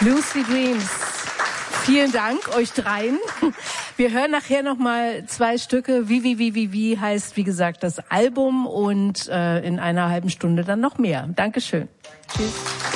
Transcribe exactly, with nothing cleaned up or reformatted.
Lucid Dreams. Vielen Dank euch dreien. Wir hören nachher noch mal zwei Stücke. Wie, wie, wie, wie, wie heißt, wie gesagt, das Album und äh, in einer halben Stunde dann noch mehr. Dankeschön. Tschüss.